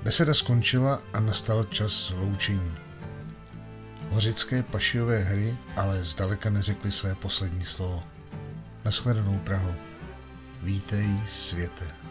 Beseda skončila a nastal čas loučení. Hořické pašiové hry ale zdaleka neřekly své poslední slovo. Nashledanou, Praho. Vítej, světe.